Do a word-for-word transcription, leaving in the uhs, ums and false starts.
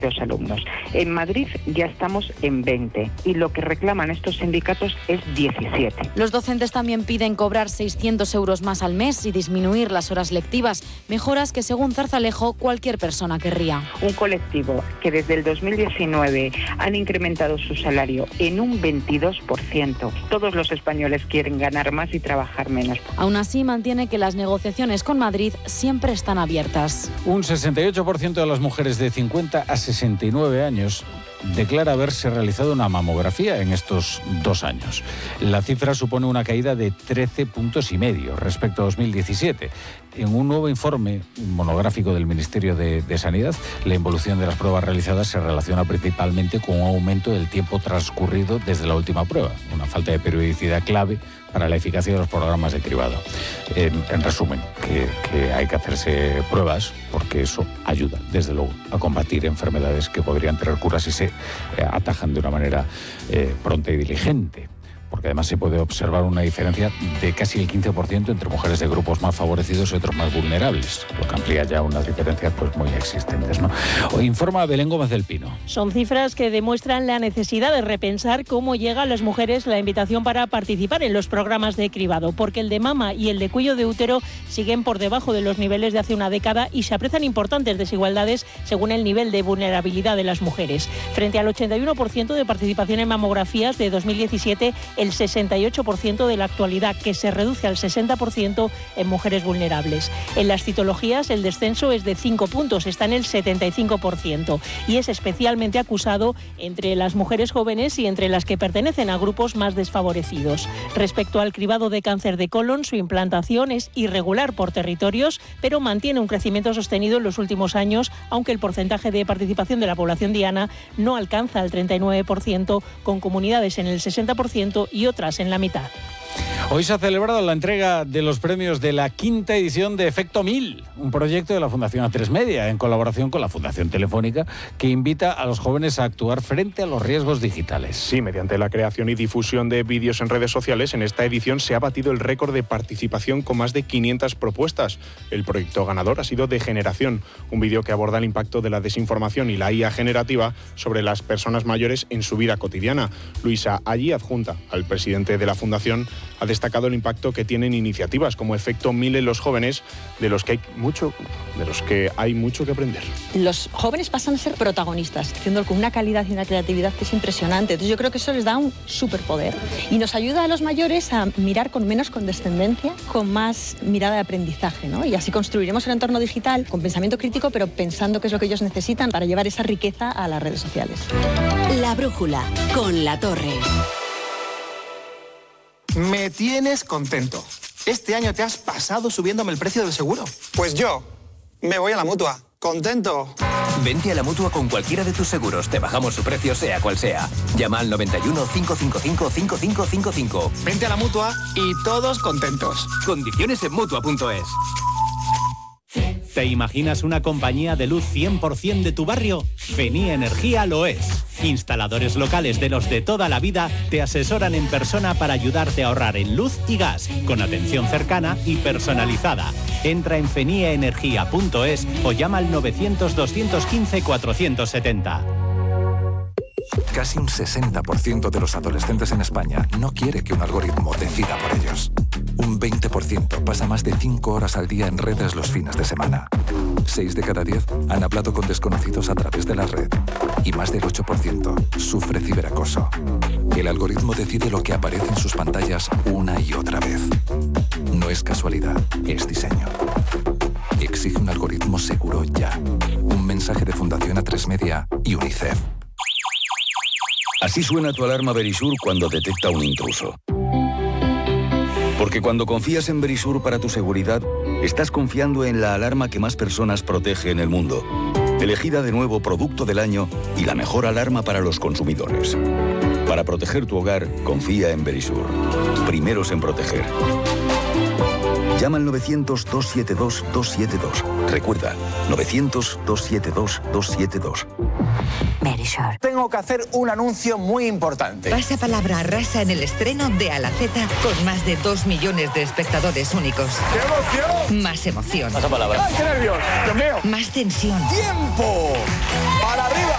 los alumnos. En Madrid ya estamos en veinte y lo que reclaman estos sindicatos es diecisiete. Los docentes también piden cobrar seiscientos euros más al mes y disminuir las horas lectivas, mejoras que según Zarzalejo cualquier persona querría. Un colectivo que desde el dos mil diecinueve han incrementado su salario en un veintidós por ciento. Todos los españoles quieren ganar más y trabajar menos. Aún así mantiene que las negociaciones con Madrid siempre están abiertas. Un sesenta y ocho por ciento de las mujeres de cincuenta a sesenta y nueve años declara haberse realizado una mamografía en estos dos años. La cifra supone una caída de trece puntos y medio respecto a dos mil diecisiete. En un nuevo informe monográfico del Ministerio de, de Sanidad, la involución de las pruebas realizadas se relaciona principalmente con un aumento del tiempo transcurrido desde la última prueba, una falta de periodicidad clave para la eficacia de los programas de cribado. En, en resumen, que, que hay que hacerse pruebas porque eso ayuda, desde luego, a combatir enfermedades que podrían tener curas si se eh, atajan de una manera eh, pronta y diligente. Porque además se puede observar una diferencia de casi el quince por ciento entre mujeres de grupos más favorecidos y otros más vulnerables, lo que amplía ya unas diferencias pues muy existentes, ¿no? Hoy informa Belén Gómez del Pino. Son cifras que demuestran la necesidad de repensar cómo llega a las mujeres la invitación para participar en los programas de cribado, porque el de mama y el de cuello de útero siguen por debajo de los niveles de hace una década y se aprecian importantes desigualdades según el nivel de vulnerabilidad de las mujeres. Frente al ochenta y uno por ciento de participación en mamografías de dos mil diecisiete, el sesenta y ocho por ciento de la actualidad, que se reduce al sesenta por ciento en mujeres vulnerables. En las citologías el descenso es de cinco puntos, está en el setenta y cinco por ciento y es especialmente acusado entre las mujeres jóvenes y entre las que pertenecen a grupos más desfavorecidos. Respecto al cribado de cáncer de colon, su implantación es irregular por territorios, pero mantiene un crecimiento sostenido en los últimos años, aunque el porcentaje de participación de la población diana no alcanza el treinta y nueve por ciento, con comunidades en el sesenta por ciento y otras en la mitad. Hoy se ha celebrado la entrega de los premios de la quinta edición de Efecto mil, un proyecto de la Fundación A tres Media, en colaboración con la Fundación Telefónica, que invita a los jóvenes a actuar frente a los riesgos digitales. Sí, mediante la creación y difusión de vídeos en redes sociales, en esta edición se ha batido el récord de participación con más de quinientas propuestas. El proyecto ganador ha sido De Generación, un vídeo que aborda el impacto de la desinformación y la I A generativa sobre las personas mayores en su vida cotidiana. Luisa Allí, adjunta al presidente de la Fundación, ha destacado el impacto que tienen iniciativas como Efecto mil en los jóvenes, de los que hay mucho, de los que hay mucho que aprender. Los jóvenes pasan a ser protagonistas, haciéndolo con una calidad y una creatividad que es impresionante. Entonces yo creo que eso les da un superpoder y nos ayuda a los mayores a mirar con menos condescendencia, con más mirada de aprendizaje, ¿no? Y así construiremos el entorno digital con pensamiento crítico, pero pensando qué es lo que ellos necesitan para llevar esa riqueza a las redes sociales. La brújula con La Torre. Me tienes contento. Este año te has pasado subiéndome el precio del seguro. Pues yo me voy a la Mutua. ¡Contento! Vente a la Mutua con cualquiera de tus seguros. Te bajamos su precio sea cual sea. Llama al noventa y uno, cinco cinco cinco, cinco cinco cinco cinco. Vente a la Mutua y todos contentos. Condiciones en Mutua punto es. ¿Te imaginas una compañía de luz cien por ciento de tu barrio? Fenía Energía lo es. Instaladores locales de los de toda la vida te asesoran en persona para ayudarte a ahorrar en luz y gas, con atención cercana y personalizada. Entra en fenia energía punto es o llama al novecientos, doscientos quince, cuatrocientos setenta. Casi un sesenta por ciento de los adolescentes en España no quiere que un algoritmo decida por ellos. Un veinte por ciento pasa más de cinco horas al día en redes los fines de semana. seis de cada diez han hablado con desconocidos a través de la red. Y más del ocho por ciento sufre ciberacoso. El algoritmo decide lo que aparece en sus pantallas una y otra vez. No es casualidad, es diseño. Exige un algoritmo seguro ya. Un mensaje de Fundación A tres Media y UNICEF. Así suena tu alarma Verisur cuando detecta un intruso. Porque cuando confías en Verisur para tu seguridad, estás confiando en la alarma que más personas protege en el mundo. Elegida de nuevo Producto del Año y la mejor alarma para los consumidores. Para proteger tu hogar, confía en Verisur. Primeros en proteger. Llama al novecientos, dos siete dos, dos siete dos. Recuerda, novecientos, dos siete dos, dos siete dos. Verisur. Tengo que hacer un anuncio muy importante. Pasa palabra arrasa en el estreno de A la Z con más de dos millones de espectadores únicos. ¡Qué emoción! Más emoción. Pasa palabra. ¡Ay, qué nervios! ¡Dios mío! Más tensión. ¡Tiempo! ¡Para arriba!